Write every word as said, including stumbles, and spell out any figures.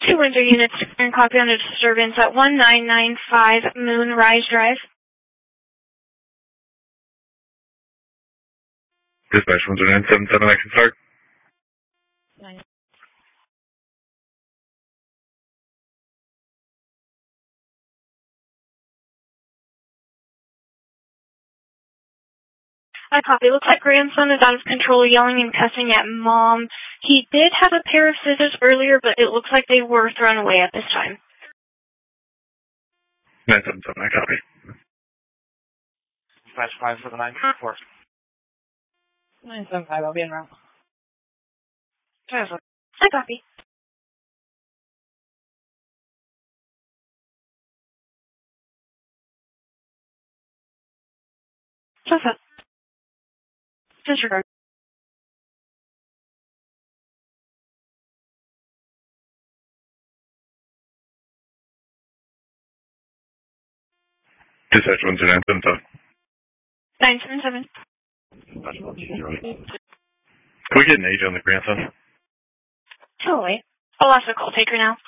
Two Windsor units and copy on a disturbance at one nine nine five Moonrise Drive. Dispatch Windsor nine seven seven, I can start. Nine. I copy. Looks like grandson is out of control, yelling and cussing at mom. He did have a pair of scissors earlier, but it looks like they were thrown away at this time. nine seven seven, I copy. Dispatch five seven nine four. nine seven five, I'll be en route. I copy. Joseph. Disregard. Dispatch Windsor nine seven seven. nine seven seven. Dispatch Windsor zero. Can we get an age on the grandson? Totally. I'll ask the call taker now.